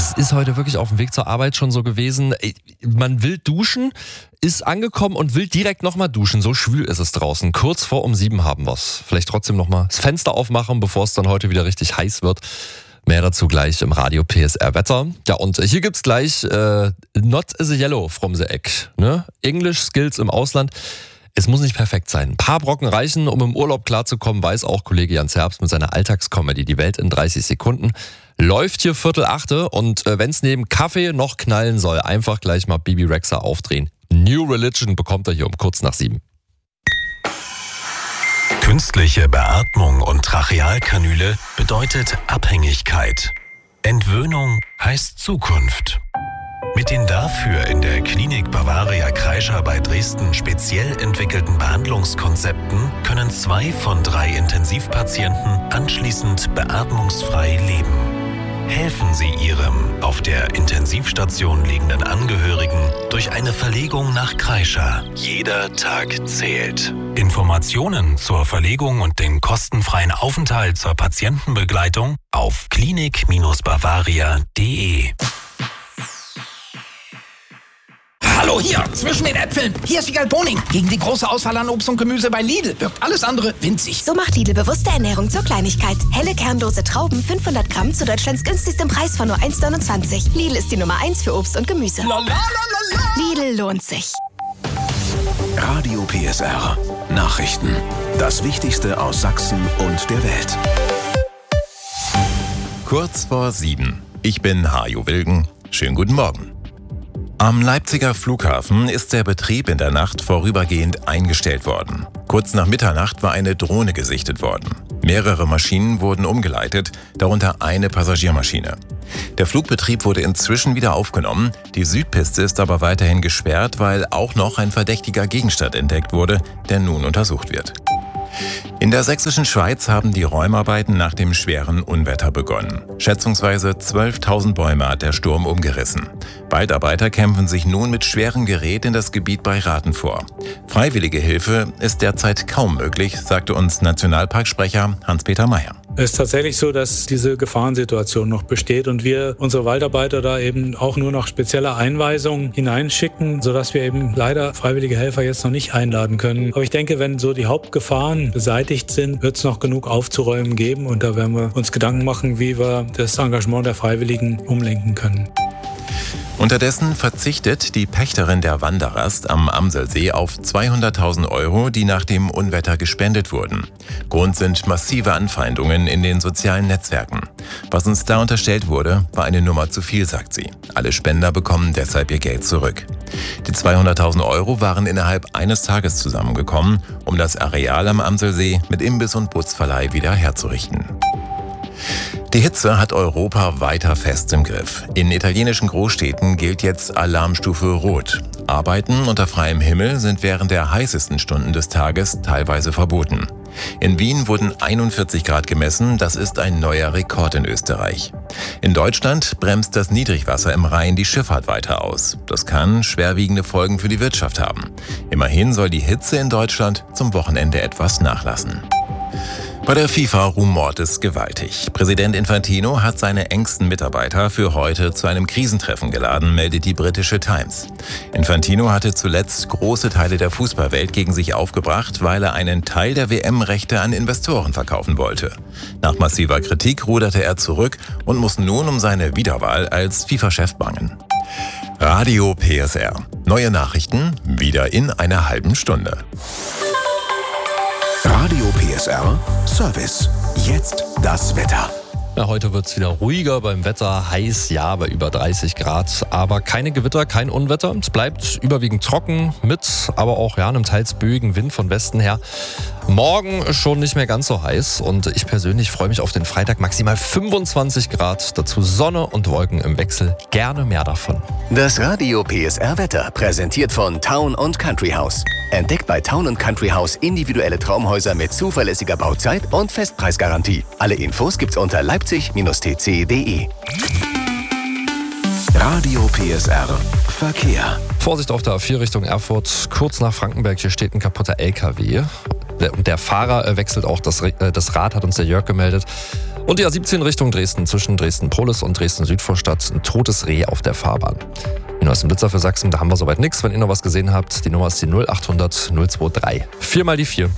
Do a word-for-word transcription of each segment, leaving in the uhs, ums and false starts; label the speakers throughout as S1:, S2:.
S1: Es ist heute wirklich auf dem Weg zur Arbeit schon so gewesen. Man will duschen, ist angekommen und will direkt nochmal duschen. So schwül ist es draußen. Kurz vor um sieben haben wir's. Vielleicht trotzdem nochmal das Fenster aufmachen, bevor es dann heute wieder richtig heiß wird. Mehr dazu gleich im Radio P S R Wetter. Ja, und hier gibt's gleich äh, Not is a Yellow from the Egg. Ne? English Skills im Ausland. Es muss nicht perfekt sein. Ein paar Brocken reichen, um im Urlaub klarzukommen, weiß auch Kollege Jans Herbst mit seiner Alltagscomedy Die Welt in dreißig Sekunden. Läuft hier Viertel achte und äh, wenn es neben Kaffee noch knallen soll, einfach gleich mal Bibi Rexha aufdrehen. New Religion bekommt er hier um kurz nach sieben.
S2: Künstliche Beatmung und Trachealkanüle bedeutet Abhängigkeit. Entwöhnung heißt Zukunft. Mit den dafür in der Klinik Bavaria Kreischer bei Dresden speziell entwickelten Behandlungskonzepten können zwei von drei Intensivpatienten anschließend beatmungsfrei leben. Helfen Sie Ihrem auf der Intensivstation liegenden Angehörigen durch eine Verlegung nach Kreischer. Jeder Tag zählt. Informationen zur Verlegung und den kostenfreien Aufenthalt zur Patientenbegleitung auf klinik Bavaria punkt de.
S3: Hallo, hier, zwischen den Äpfeln. Hier ist Wiegald Boning. Gegen die große Auswahl an Obst und Gemüse bei Lidl wirkt alles andere winzig.
S4: So macht Lidl bewusste Ernährung zur Kleinigkeit. Helle kernlose Trauben, fünfhundert Gramm zu Deutschlands günstigstem Preis von nur eins neunundzwanzig. Lidl ist die Nummer eins für Obst und Gemüse.
S3: La, la, la, la, la.
S4: Lidl lohnt sich.
S5: Radio P S R. Nachrichten. Das Wichtigste aus Sachsen und der Welt.
S6: Kurz vor sieben. Ich bin Hajo Wilgen. Schönen guten Morgen. Am Leipziger Flughafen ist der Betrieb in der Nacht vorübergehend eingestellt worden. Kurz nach Mitternacht war eine Drohne gesichtet worden. Mehrere Maschinen wurden umgeleitet, darunter eine Passagiermaschine. Der Flugbetrieb wurde inzwischen wieder aufgenommen. Die Südpiste ist aber weiterhin gesperrt, weil auch noch ein verdächtiger Gegenstand entdeckt wurde, der nun untersucht wird. In der sächsischen Schweiz haben die Räumarbeiten nach dem schweren Unwetter begonnen. Schätzungsweise zwölftausend Bäume hat der Sturm umgerissen. Waldarbeiter kämpfen sich nun mit schwerem Gerät in das Gebiet bei Rathen vor. Freiwillige Hilfe ist derzeit kaum möglich, sagte uns Nationalparksprecher Hans-Peter Meyer.
S7: Es ist tatsächlich so, dass diese Gefahrensituation noch besteht und wir unsere Waldarbeiter da eben auch nur noch spezielle Einweisungen hineinschicken, sodass wir eben leider freiwillige Helfer jetzt noch nicht einladen können. Aber ich denke, wenn so die Hauptgefahren beseitigt sind, wird es noch genug aufzuräumen geben und da werden wir uns Gedanken machen, wie wir das Engagement der Freiwilligen umlenken können.
S6: Unterdessen verzichtet die Pächterin der Wanderrast am Amselsee auf zweihunderttausend Euro, die nach dem Unwetter gespendet wurden. Grund sind massive Anfeindungen in den sozialen Netzwerken. Was uns da unterstellt wurde, war eine Nummer zu viel, sagt sie. Alle Spender bekommen deshalb ihr Geld zurück. Die zweihunderttausend Euro waren innerhalb eines Tages zusammengekommen, um das Areal am Amselsee mit Imbiss und Bootsverleih wieder herzurichten. Die Hitze hat Europa weiter fest im Griff. In italienischen Großstädten gilt jetzt Alarmstufe Rot. Arbeiten unter freiem Himmel sind während der heißesten Stunden des Tages teilweise verboten. In Wien wurden einundvierzig Grad gemessen, das ist ein neuer Rekord in Österreich. In Deutschland bremst das Niedrigwasser im Rhein die Schifffahrt weiter aus. Das kann schwerwiegende Folgen für die Wirtschaft haben. Immerhin soll die Hitze in Deutschland zum Wochenende etwas nachlassen. Bei der FIFA rumort es gewaltig. Präsident Infantino hat seine engsten Mitarbeiter für heute zu einem Krisentreffen geladen, meldet die britische Times. Infantino hatte zuletzt große Teile der Fußballwelt gegen sich aufgebracht, weil er einen Teil der W M-Rechte an Investoren verkaufen wollte. Nach massiver Kritik ruderte er zurück und muss nun um seine Wiederwahl als FIFA-Chef bangen. Radio P S R. Neue Nachrichten wieder in einer halben Stunde.
S5: Radio P S R Service. Jetzt das Wetter.
S1: Ja, heute wird es wieder ruhiger beim Wetter, heiß, ja, bei über dreißig Grad, aber keine Gewitter, kein Unwetter. Es bleibt überwiegend trocken mit, aber auch ja, einem teils böigen Wind von Westen her. Morgen schon nicht mehr ganz so heiß und ich persönlich freue mich auf den Freitag, maximal fünfundzwanzig Grad, dazu Sonne und Wolken im Wechsel, gerne mehr davon.
S8: Das Radio P S R Wetter präsentiert von Town und Country House. Entdeckt bei Town und Country House individuelle Traumhäuser mit zuverlässiger Bauzeit und Festpreisgarantie. Alle Infos gibt's unter leipzig T C punkt de.
S5: Radio P S R Verkehr.
S1: Vorsicht auf der A vier Richtung Erfurt, kurz nach Frankenberg, hier steht ein kaputter L K W. Und der Fahrer wechselt auch das, das Rad, hat uns der Jörg gemeldet. Und die A siebzehn Richtung Dresden, zwischen Dresden-Polis und Dresden-Südvorstadt, ein totes Reh auf der Fahrbahn. Hinweis im Blitzer für Sachsen, da haben wir soweit nichts. Wenn ihr noch was gesehen habt, die Nummer ist die null achthundert null drei drei. Viermal die vier.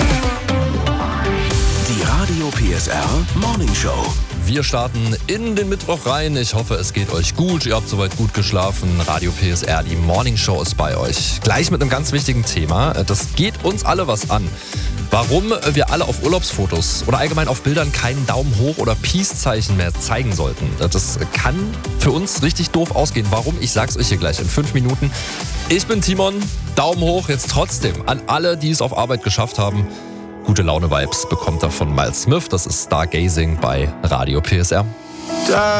S5: Die Radio P S R Morning Show.
S1: Wir starten in den Mittwoch rein. Ich hoffe, es geht euch gut. Ihr habt soweit gut geschlafen. Radio P S R, die Morning Show ist bei euch. Gleich mit einem ganz wichtigen Thema. Das geht uns alle was an. Warum wir alle auf Urlaubsfotos oder allgemein auf Bildern keinen Daumen hoch oder Peace-Zeichen mehr zeigen sollten. Das kann für uns richtig doof ausgehen. Warum? Ich sag's euch hier gleich in fünf Minuten. Ich bin Timon. Daumen hoch jetzt trotzdem an alle, die es auf Arbeit geschafft haben. Gute Laune-Vibes bekommt er von Miles Smith. Das ist Stargazing bei Radio P S R.